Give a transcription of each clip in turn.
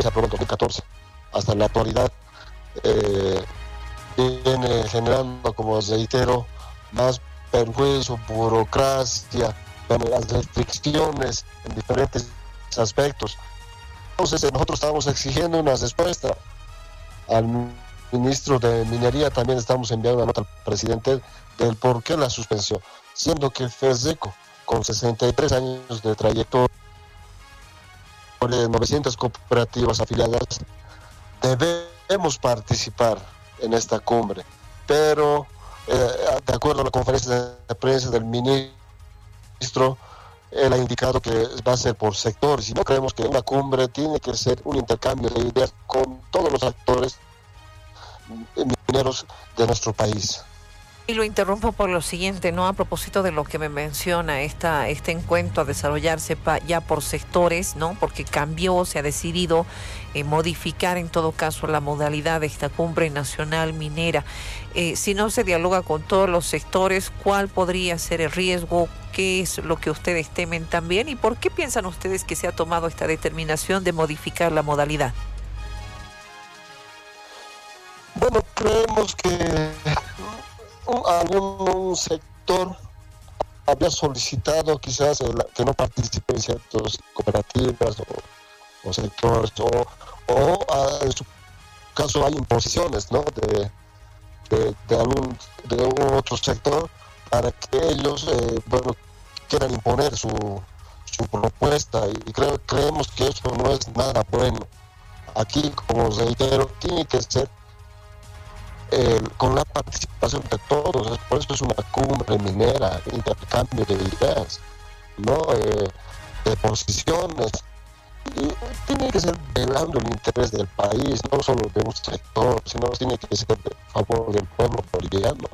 se aprobó en 2014 hasta la actualidad, viene generando, como reitero, más perjuicio, burocracia, las restricciones en diferentes aspectos. Entonces nosotros estamos exigiendo una respuesta al ministro de Minería, también estamos enviando una nota al presidente del por qué la suspensión, siendo que FESECO, con 63 años de trayectoria, 900 cooperativas afiliadas, debemos participar en esta cumbre, pero de acuerdo a la conferencia de prensa del ministro, él ha indicado que va a ser por sectores, y no creemos que una cumbre tiene que ser un intercambio de ideas con todos los actores mineros de nuestro país. Y lo interrumpo por lo siguiente, ¿no? A propósito de lo que me menciona este encuentro a desarrollarse ya por sectores, ¿no? Porque cambió, se ha decidido modificar en todo caso la modalidad de esta cumbre nacional minera. Si no se dialoga con todos los sectores, ¿cuál podría ser el riesgo? ¿Qué es lo que ustedes temen también? ¿Y por qué piensan ustedes que se ha tomado esta determinación de modificar la modalidad? Bueno, creemos que algún sector había solicitado quizás que no participe en ciertas cooperativas o sectores, o en su caso hay imposiciones, ¿no? de algún otro sector para que ellos quieran imponer su propuesta, y creemos que eso no es nada bueno. Aquí, como reitero, tiene que ser con la participación de todos. Por eso es una cumbre minera, intercambio de ideas, ¿no? De posiciones, y tiene que ser velando el interés del país, no solo de un sector, sino tiene que ser a favor del pueblo boliviano.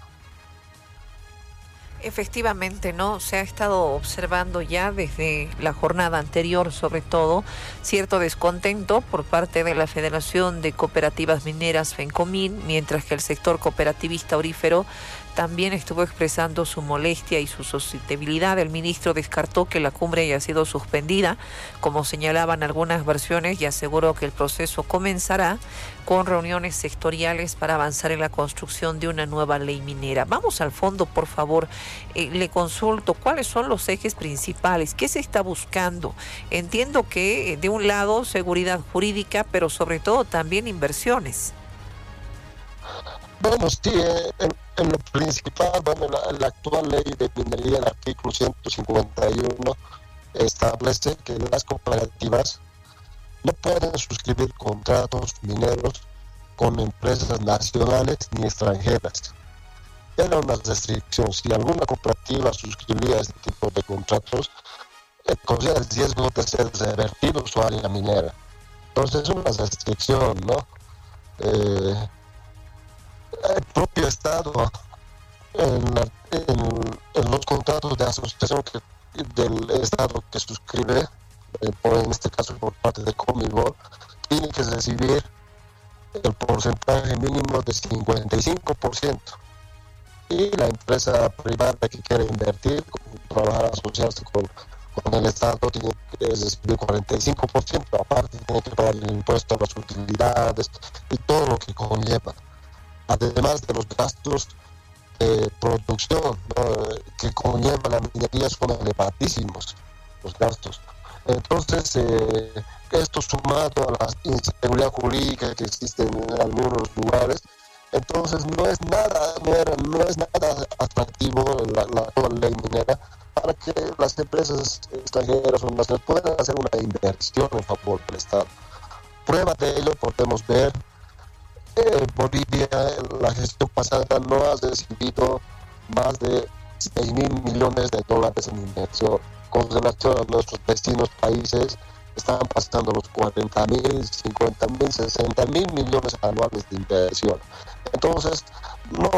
Efectivamente, ¿no? Se ha estado observando ya desde la jornada anterior, sobre todo, cierto descontento por parte de la Federación de Cooperativas Mineras, FENCOMIN, mientras que el sector cooperativista aurífero también estuvo expresando su molestia y su sostenibilidad. El ministro descartó que la cumbre haya sido suspendida, como señalaban algunas versiones, y aseguró que el proceso comenzará con reuniones sectoriales para avanzar en la construcción de una nueva ley minera. Vamos al fondo, por favor. Le consulto, ¿cuáles son los ejes principales? ¿Qué se está buscando? Entiendo que, de un lado, seguridad jurídica, pero sobre todo también inversiones. Bueno, sí, en lo principal, la actual ley de minería, el artículo 151, establece que las cooperativas no pueden suscribir contratos mineros con empresas nacionales ni extranjeras. Era una restricción. Si alguna cooperativa suscribía este tipo de contratos, corría el riesgo de ser revertido su área minera. Entonces es una restricción, ¿no? El propio Estado, en los contratos de asociación del Estado que suscribe, en este caso por parte de Comibol, tiene que recibir el porcentaje mínimo de 55%. Y la empresa privada que quiere invertir, trabajar, asociarse con el Estado, tiene que recibir 45%. Aparte tiene que pagar el impuesto a las utilidades y todo lo que conlleva, además de los gastos de producción, ¿no?, que conlleva la minería, son elevadísimos los gastos. Entonces, esto sumado a la inseguridad jurídica que existe en algunos lugares, entonces no es nada atractivo la actual ley minera para que las empresas extranjeras o nacionales puedan hacer una inversión en favor del Estado. Prueba de ello podemos ver Bolivia, la gestión pasada no ha recibido más de 6.000 millones de dólares en inversión. Con relación a nuestros vecinos países, están pasando los 40.000, 50.000, 60.000 millones anuales de inversión. Entonces, no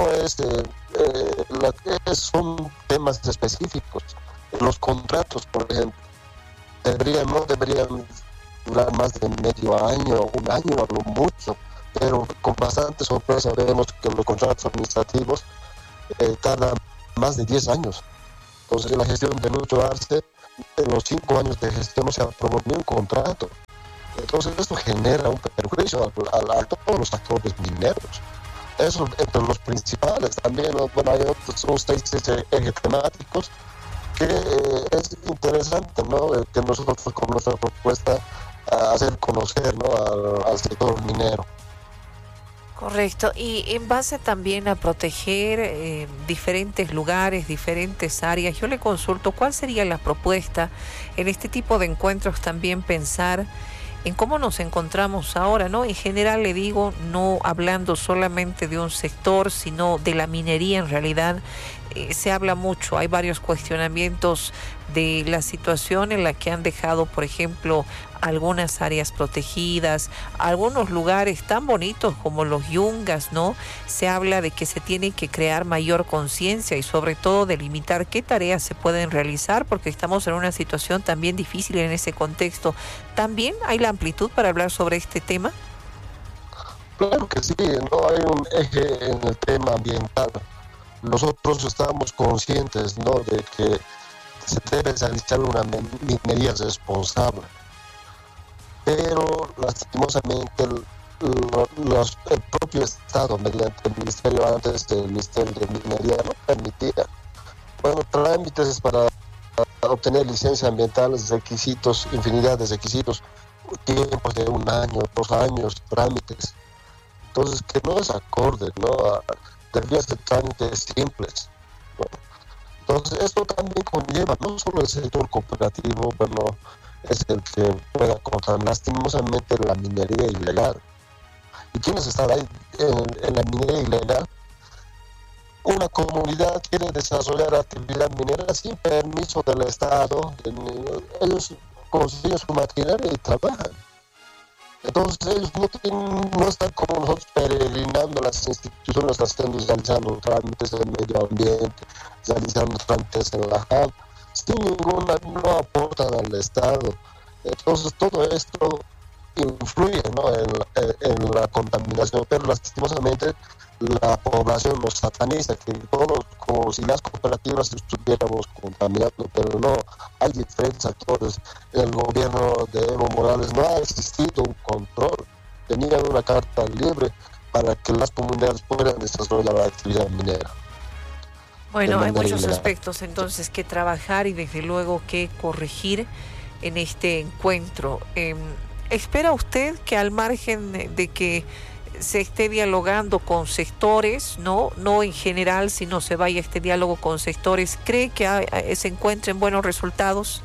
son temas específicos. Los contratos, por ejemplo, no deberían durar más de medio año, un año a lo mucho, pero con bastante sorpresa vemos que los contratos administrativos tardan más de 10 años. Entonces, en la gestión de Lucho Arce, en los 5 años de gestión no se aprobó ni un contrato. Entonces esto genera un perjuicio a todos los actores mineros. Eso entre los principales también, ¿no? Bueno, hay otros, son 6 ejes temáticos que es interesante, ¿no? Que nosotros con nuestra propuesta hacer conocer, ¿no? al sector minero. Correcto, y en base también a proteger diferentes lugares, diferentes áreas, yo le consulto cuál sería la propuesta en este tipo de encuentros, también pensar en cómo nos encontramos ahora, ¿no? En general le digo, no hablando solamente de un sector, sino de la minería en realidad. Se habla mucho, hay varios cuestionamientos de la situación en la que han dejado, por ejemplo, algunas áreas protegidas, algunos lugares tan bonitos como los yungas, ¿no? Se habla de que se tiene que crear mayor conciencia y sobre todo delimitar qué tareas se pueden realizar, porque estamos en una situación también difícil en ese contexto. ¿También hay la amplitud para hablar sobre este tema? Claro que sí, no hay un eje en el tema ambiental. Nosotros estamos conscientes, ¿no?, de que se debe realizar una minería responsable, pero lastimosamente el propio Estado, mediante el Ministerio, antes del Ministerio de Minería, no permitía. Bueno, trámites para obtener licencias ambientales, requisitos, infinidad de requisitos, tiempos de 1 año, 2 años, trámites. Entonces, que no es acorde, ¿no? Debería ser trámites simples, ¿no? Entonces, esto también conlleva, no solo el sector cooperativo, bueno, es el que pueda contar lastimosamente la minería ilegal. ¿Y quiénes están ahí en la minería ilegal? Una comunidad quiere desarrollar actividad minera sin permiso del Estado, ellos consiguen su maquinaria y trabajan. Entonces ellos no están como nosotros peregrinando las instituciones, realizando trámites del medio ambiente, realizando trámites en la JAB, sin ninguna, no aportan al Estado. Entonces todo esto influye, ¿no?, en la contaminación, pero lastimosamente la población nos sataniza, que todos, como si las cooperativas estuviéramos contaminando, pero no, hay diferentes actores. En el gobierno de Evo Morales no ha existido un control, tenían una carta libre para que las comunidades puedan desarrollar la actividad minera. Bueno, hay muchos aspectos entonces que trabajar y desde luego que corregir en este encuentro. ¿Espera usted que al margen de que se esté dialogando con sectores, no en general, sino se vaya este diálogo con sectores, cree que se encuentren buenos resultados?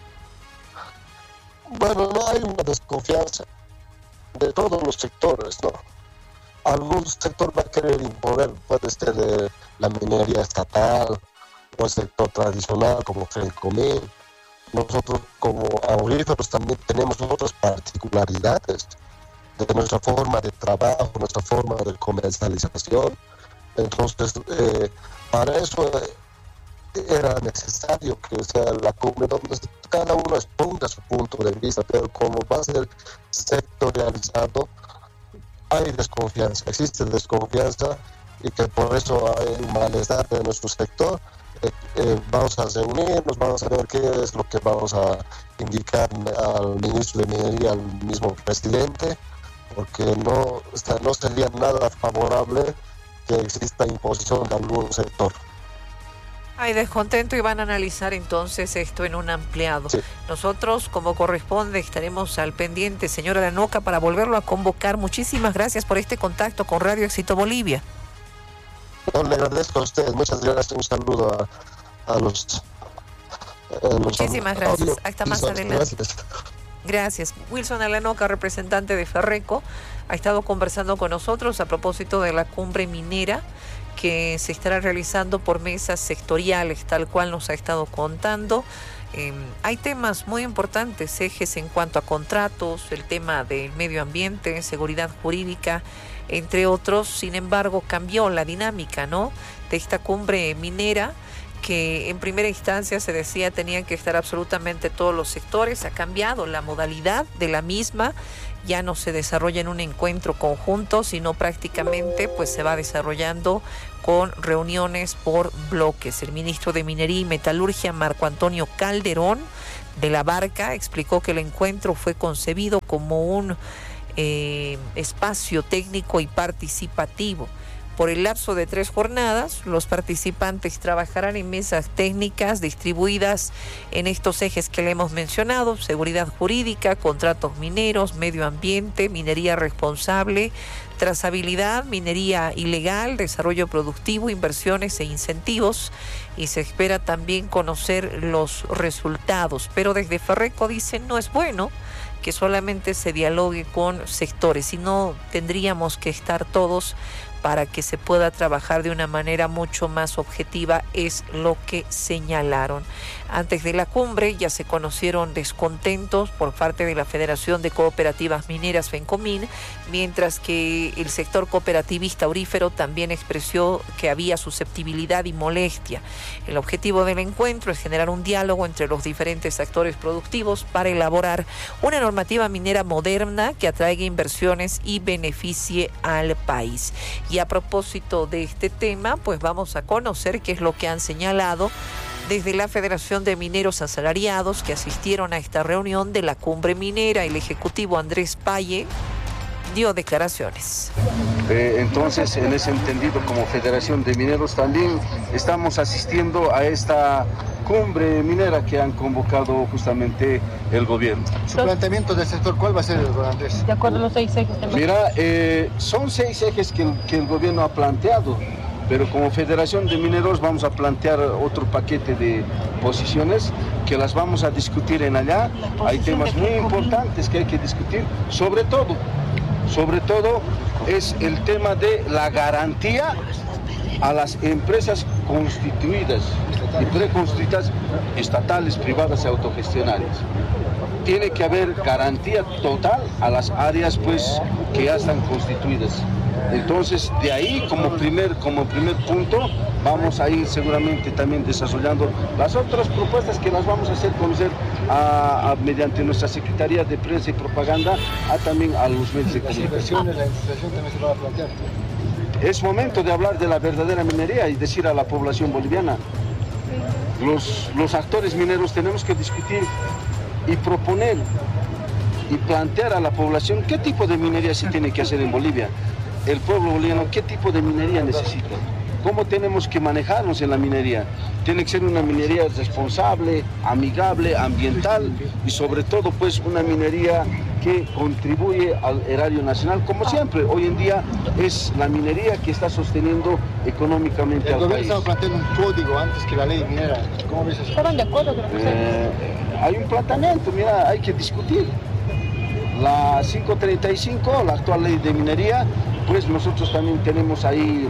Bueno, no hay una desconfianza de todos los sectores, ¿no? Algún sector va a querer imponer, puede ser la minería estatal o el sector tradicional como Fencomín. Nosotros como auríferos también tenemos otras particularidades de nuestra forma de trabajo, nuestra forma de comercialización. Entonces, para eso era necesario que sea la cumbre donde cada uno exponga su punto de vista, pero como va a ser sectorializado, hay desconfianza, existe desconfianza, y que por eso hay un malestar de nuestro sector. Vamos a reunirnos, vamos a ver qué es lo que vamos a indicar al ministro de Minería, al mismo presidente, porque no sería nada favorable que exista imposición de algún sector. Hay descontento y van a analizar entonces esto en un ampliado. Sí. Nosotros, como corresponde, estaremos al pendiente, señora Lanoca, para volverlo a convocar. Muchísimas gracias por este contacto con Radio Éxito Bolivia. No, le agradezco a ustedes, muchas gracias, un saludo a los muchísimas gracias, hasta más adelante. Gracias. Gracias. Wilson Alanoca, representante de Ferreco, ha estado conversando con nosotros a propósito de la cumbre minera que se estará realizando por mesas sectoriales, tal cual nos ha estado contando. Hay temas muy importantes, ejes en cuanto a contratos, el tema del medio ambiente, seguridad jurídica, entre otros. Sin embargo, cambió la dinámica, ¿no?, de esta cumbre minera, que en primera instancia se decía tenían que estar absolutamente todos los sectores. Ha cambiado la modalidad de la misma, ya no se desarrolla en un encuentro conjunto, sino prácticamente pues se va desarrollando con reuniones por bloques. El ministro de Minería y Metalurgia, Marco Antonio Calderón de la Barca, explicó que el encuentro fue concebido como un espacio técnico y participativo. Por el lapso de 3 jornadas, los participantes trabajarán en mesas técnicas distribuidas en estos ejes que le hemos mencionado: seguridad jurídica, contratos mineros, medio ambiente, minería responsable, trazabilidad, minería ilegal, desarrollo productivo, inversiones e incentivos. Y se espera también conocer los resultados. Pero desde Ferreco dicen no es bueno que solamente se dialogue con sectores, sino tendríamos que estar todos para que se pueda trabajar de una manera mucho más objetiva, es lo que señalaron. Antes de la cumbre ya se conocieron descontentos por parte de la Federación de Cooperativas Mineras, FENCOMIN, mientras que el sector cooperativista aurífero también expresó que había susceptibilidad y molestia. El objetivo del encuentro es generar un diálogo entre los diferentes actores productivos para elaborar una normativa minera moderna que atraiga inversiones y beneficie al país. Y a propósito de este tema, pues vamos a conocer qué es lo que han señalado desde la Federación de Mineros Asalariados que asistieron a esta reunión de la cumbre minera. El ejecutivo Andrés Paye dio declaraciones. Entonces, en ese entendido, como Federación de Mineros también estamos asistiendo a esta cumbre minera que han convocado justamente el gobierno. ¿Su planteamiento del sector cuál va a ser, don Andrés? De acuerdo a los 6 ejes. Mira, son 6 ejes que el gobierno ha planteado, pero como Federación de Mineros vamos a plantear otro paquete de posiciones que las vamos a discutir en allá. Hay temas muy importantes que hay que discutir, sobre todo es el tema de la garantía a las empresas constituidas y preconstituidas, estatales, privadas y autogestionarias. Tiene que haber garantía total a las áreas pues que ya están constituidas. Entonces, de ahí como primer punto vamos a ir seguramente también desarrollando las otras propuestas que las vamos a hacer conocer mediante nuestra Secretaría de Prensa y Propaganda, también a los medios de comunicación. La inflación también se va a plantear. Es momento de hablar de la verdadera minería y decir a la población boliviana, los actores mineros tenemos que discutir y proponer y plantear a la población qué tipo de minería se tiene que hacer en Bolivia. El pueblo boliviano, qué tipo de minería necesita, cómo tenemos que manejarnos en la minería. Tiene que ser una minería responsable, amigable, ambiental y sobre todo pues una minería que contribuye al erario nacional, como siempre. Hoy en día es la minería que está sosteniendo económicamente al país. El gobierno estaba planteando un código antes que la ley minera. ¿Cómo ves eso? ¿Estaban de acuerdo? Hay un planteamiento, mira, hay que discutir. La 535, la actual ley de minería, pues nosotros también tenemos ahí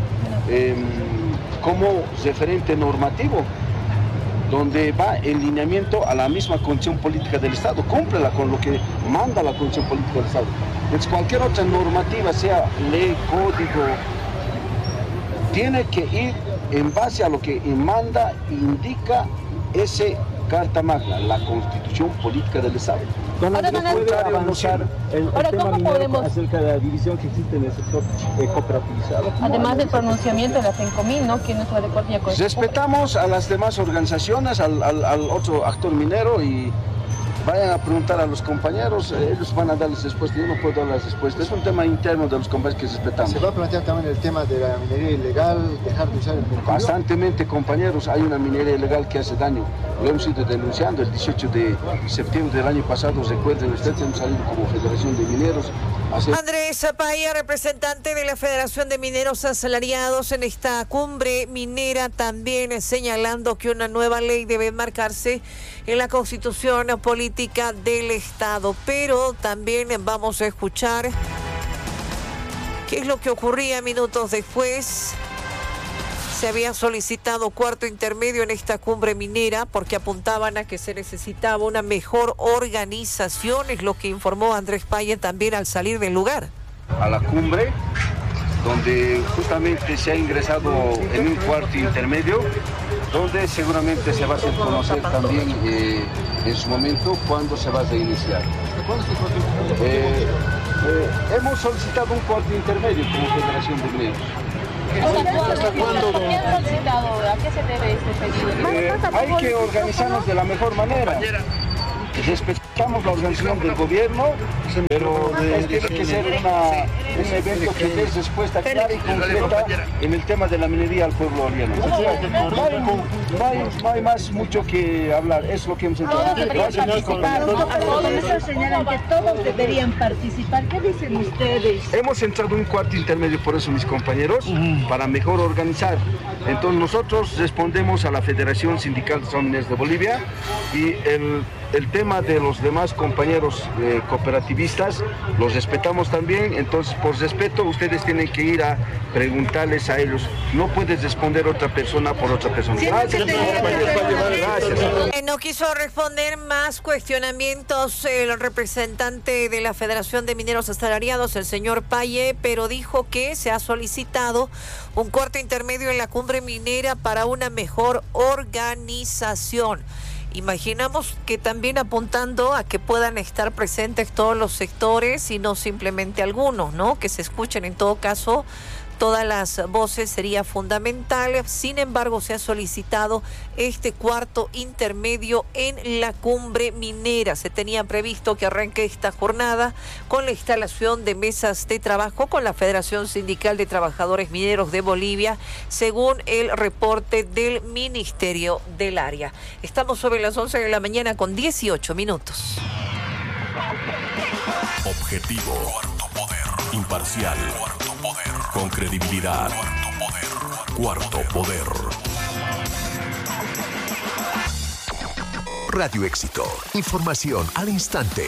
como referente normativo, donde va en lineamiento a la misma condición política del Estado, cúmplela con lo que manda la condición política del Estado. Entonces cualquier otra normativa, sea ley, código, tiene que ir en base a lo que manda, indica ese Carta Magna, la Constitución Política del Estado. Ahora, puede avanzar el tema minero acerca de la división que existe en el sector cooperativizado. Además del pronunciamiento de la FENCOMIN, ¿no? Que no está de acuerdo ya con respetamos a las demás organizaciones, al otro actor minero, y vayan a preguntar a los compañeros, ellos van a darles respuesta, yo no puedo dar las respuestas, es un tema interno de los compañeros que respetamos. ¿Se va a plantear también el tema de la minería ilegal, dejar de usar el mercurio? Constantemente, compañeros, hay una minería ilegal que hace daño, lo hemos ido denunciando el 18 de septiembre del año pasado, recuerden ustedes, hemos salido como Federación de Mineros. Andrés Zapaya, representante de la Federación de Mineros Asalariados en esta cumbre minera, también señalando que una nueva ley debe enmarcarse en la Constitución política del Estado. Pero también vamos a escuchar qué es lo que ocurría minutos después. Se había solicitado cuarto intermedio en esta cumbre minera porque apuntaban a que se necesitaba una mejor organización, es lo que informó Andrés Paye también al salir del lugar. A la cumbre, donde justamente se ha ingresado en un cuarto intermedio, donde seguramente se va a hacer conocer también en su momento cuándo se va a reiniciar. Hemos solicitado un cuarto intermedio como Federación de Medios. ¿Hasta cuándo? ¿Qué han solicitado? ¿A qué se debe este pedido? Hay que organizarnos de la mejor manera. Respetamos la organización del gobierno, pero tiene que ser un evento que dé respuesta clara y concreta en el tema de la minería al pueblo boliviano. No hay más mucho que hablar, es lo que hemos entrado. Todos deberían participar. Todos señalan que todos deberían participar. ¿Qué dicen ustedes? Hemos entrado un cuarto intermedio, por eso mis compañeros, para mejor organizar. Entonces nosotros respondemos a la Federación Sindical de Trabajadores de Bolivia y el tema de los demás compañeros cooperativistas los respetamos también. Entonces, por respeto, ustedes tienen que ir a preguntarles a ellos. No puedes responder otra persona por otra persona. Gracias. No quiso responder más cuestionamientos el representante de la Federación de Mineros Asalariados, el señor Paye, pero dijo que se ha solicitado un cuarto intermedio en la cumbre minera para una mejor organización. Imaginamos que también apuntando a que puedan estar presentes todos los sectores y no simplemente algunos, ¿no? Que se escuchen en todo caso todas las voces sería fundamental. Sin embargo, se ha solicitado este cuarto intermedio en la cumbre minera. Se tenía previsto que arranque esta jornada con la instalación de mesas de trabajo con la Federación Sindical de Trabajadores Mineros de Bolivia, según el reporte del Ministerio del Área. Estamos sobre las 11 de la mañana con 18 minutos. Objetivo. Cuarto poder. Imparcial. Cuarto poder. Con credibilidad. Cuarto poder. Cuarto poder. Radio Éxito. Información al instante.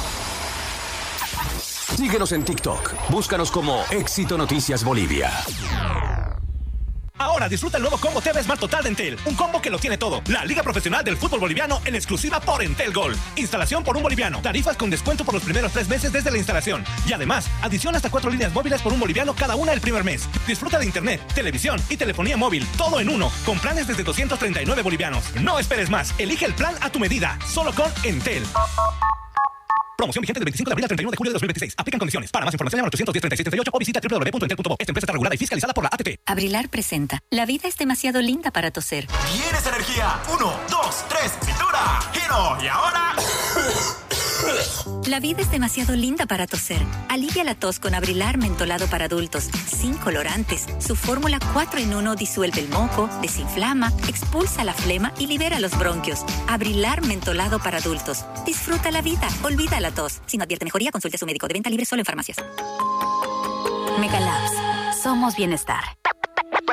Síguenos en TikTok. Búscanos como Éxito Noticias Bolivia. Ahora disfruta el nuevo combo TV Smart Total de Entel. Un combo que lo tiene todo. La Liga Profesional del Fútbol Boliviano en exclusiva por Entel Gold. Instalación por $1. Tarifas con descuento por los primeros 3 meses desde la instalación. Y además, adición hasta 4 líneas móviles por $1 cada una el primer mes. Disfruta de internet, televisión y telefonía móvil. Todo en uno. Con planes desde 239 bolivianos. No esperes más. Elige el plan a tu medida. Solo con Entel. Promoción vigente del 25 de abril al 31 de julio de 2026. Aplican condiciones. Para más información llama al 810-3638 o visita www.entel.bo. Esta empresa está regulada y fiscalizada por la ATT. Abrilar presenta. La vida es demasiado linda para toser. ¿Tienes energía? 1, 2, 3, cintura, giro. Y ahora... La vida es demasiado linda para toser. Alivia la tos con Abrilar mentolado para adultos, sin colorantes. Su fórmula 4 en 1 disuelve el moco, desinflama, expulsa la flema y libera los bronquios. Abrilar mentolado para adultos. Disfruta la vida, olvida la tos. Si no advierte mejoría, consulte a su médico. De venta libre solo en farmacias. Megalabs. Somos bienestar.